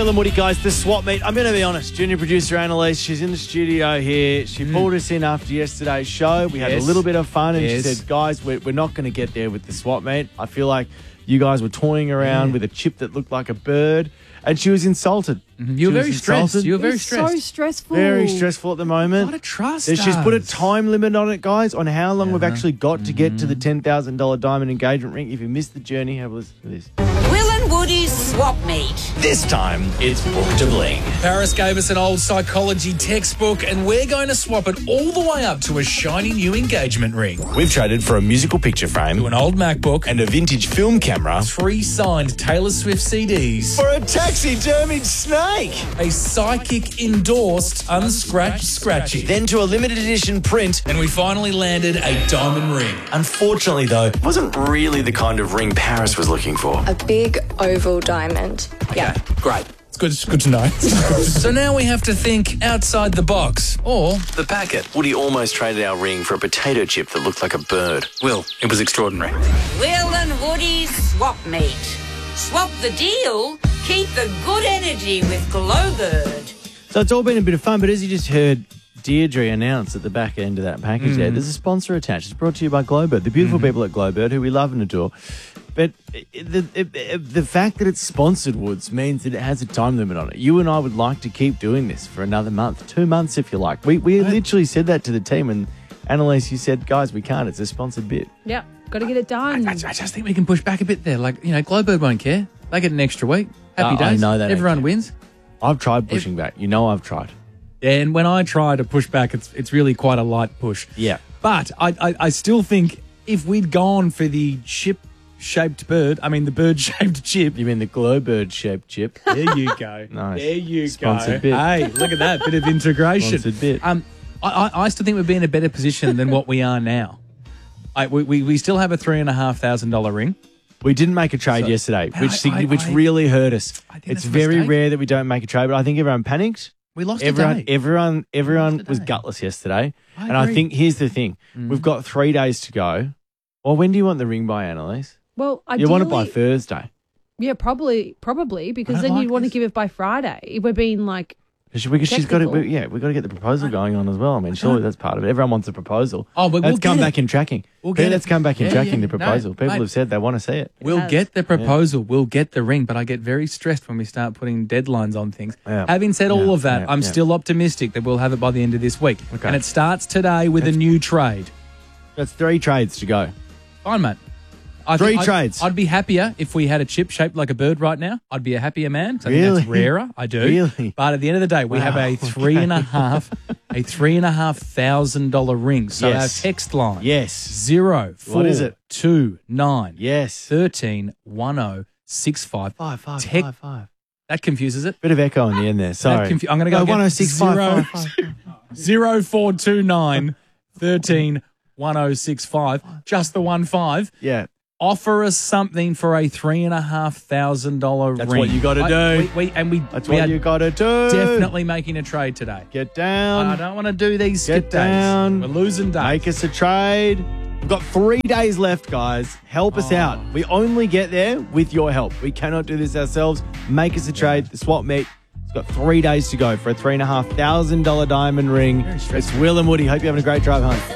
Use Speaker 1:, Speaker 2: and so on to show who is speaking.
Speaker 1: Will and Woody, guys, the swap meet. I'm going to be honest. Junior producer Annalise, she's in the studio here. She pulled us in after yesterday's show. We had a little bit of fun, and she said, guys, we're not going to get there with the swap meet. I feel like you guys were toying around with a chip that looked like a bird, and she was insulted.
Speaker 2: You were very stressed. You were very stressed.
Speaker 3: So stressful.
Speaker 1: Very stressful at the moment.
Speaker 2: What a trust.
Speaker 1: She's put a time limit on it, guys, on how long we've actually got to get to the $10,000 diamond engagement ring. If you missed the journey, have a listen to this.
Speaker 4: Will and Woody's swap meet.
Speaker 5: This time, it's book to bling.
Speaker 2: Paris gave us an old psychology textbook, and we're going to swap it all the way up to a shiny new engagement ring.
Speaker 5: We've traded for a musical picture frame,
Speaker 2: To an old MacBook,
Speaker 5: and a vintage film camera,
Speaker 2: 3 signed Taylor Swift CDs,
Speaker 5: for a taxidermied snake.
Speaker 2: a psychic endorsed unscratched scratchy.
Speaker 5: Then to a limited edition print.
Speaker 2: And we finally landed a diamond ring.
Speaker 5: Unfortunately, though, it wasn't really the kind of ring Paris was looking for.
Speaker 6: A big oval diamond. Yeah.
Speaker 2: Great. It's good to know. So now we have to think outside the box. Or
Speaker 5: The packet. Woody almost traded our ring for a potato chip that looked like a bird.
Speaker 2: Will, it was extraordinary.
Speaker 4: Will and Woody's swap meet. Swap the deal, keep the good energy with Glowbird.
Speaker 1: So it's all been a bit of fun, but as you just heard Deirdre announce at the back end of that package there's a sponsor attached. It's brought to you by Glowbird, the beautiful people at Glowbird who we love and adore. But the fact that it's sponsored, Woods, means that it has a time limit on it. You and I would like to keep doing this for another month, 2 months if you like. We literally said that to the team, and Annalise, you said, guys, we can't. It's a sponsored bid.
Speaker 3: Yep, got to get it done.
Speaker 2: I just think we can push back a bit there. Like, Glowbird won't care. They get an extra week. Happy
Speaker 1: I
Speaker 2: days.
Speaker 1: know that.
Speaker 2: Everyone wins.
Speaker 1: I've tried pushing back. You know I've tried.
Speaker 2: And when I try to push back, it's really quite a light push.
Speaker 1: Yeah.
Speaker 2: But I still think if we'd gone for the chip-shaped bird, the bird-shaped chip.
Speaker 1: You mean the Glowbird-shaped chip?
Speaker 2: There you go.
Speaker 1: Nice.
Speaker 2: There you
Speaker 1: Sponsored
Speaker 2: go.
Speaker 1: bit.
Speaker 2: Hey, look at that bit of integration.
Speaker 1: Sponsored bit.
Speaker 2: I still think we'd be in a better position than what we are now. We still have a $3,500 ring.
Speaker 1: We didn't make a trade yesterday, which really hurt us. It's very rare that we don't make a trade, but I think everyone panicked.
Speaker 2: We lost
Speaker 1: everyone.
Speaker 2: a day.
Speaker 1: Everyone was gutless yesterday. I think here's the thing: we've got 3 days to go. Well, when do you want the ring by, Annalise?
Speaker 3: Well, ideally,
Speaker 1: You want it by Thursday.
Speaker 3: Yeah, probably, because then you'd want to give it by Friday. We're being like,
Speaker 1: Because she's got
Speaker 3: technical.
Speaker 1: to. We've got to get the proposal going on as well. Surely that's part of it. Everyone wants a proposal.
Speaker 2: Oh, but
Speaker 1: let's come back in tracking. Let's come back in tracking the
Speaker 2: No,
Speaker 1: proposal. People
Speaker 2: mate.
Speaker 1: have said they want to see it.
Speaker 2: We'll get the proposal. We'll get the ring. But I get very stressed when we start putting deadlines on things.
Speaker 1: Yeah.
Speaker 2: Having said all of that, I'm still optimistic that we'll have it by the end of this week.
Speaker 1: Okay.
Speaker 2: And it starts today with a new trade.
Speaker 1: That's 3 trades to go.
Speaker 2: Fine, mate.
Speaker 1: Three trades.
Speaker 2: I'd be happier if we had a chip shaped like a bird right now. I'd be a happier man. 'Cause I think
Speaker 1: Really?
Speaker 2: that's rarer. I do.
Speaker 1: Really?
Speaker 2: But at the end of the day, we have a $3,500 ring. So
Speaker 1: Yes.
Speaker 2: our text line.
Speaker 1: Yes.
Speaker 2: 0429
Speaker 1: What is it?
Speaker 2: 29
Speaker 1: Yes.
Speaker 2: 13 1065.
Speaker 1: 5.
Speaker 2: That confuses it.
Speaker 1: Bit of echo in the end there. Sorry.
Speaker 2: I'm going to go
Speaker 1: 106 5.
Speaker 2: 0429 13 1065. Just the 15.
Speaker 1: Yeah.
Speaker 2: Offer us something for a $3,500
Speaker 1: That's
Speaker 2: ring.
Speaker 1: what you gotta do. That's
Speaker 2: we
Speaker 1: what
Speaker 2: are
Speaker 1: you got to do.
Speaker 2: definitely making a trade today.
Speaker 1: Get down.
Speaker 2: I don't want to do these skip
Speaker 1: Get down.
Speaker 2: days. We're losing days.
Speaker 1: Make us a trade. We've got 3 days left, guys. Help us out. We only get there with your help. We cannot do this ourselves. Make us a trade. The swap meet. It's got 3 days to go for a $3,500 diamond ring. It's Will and Woody. Hope you're having a great drive home.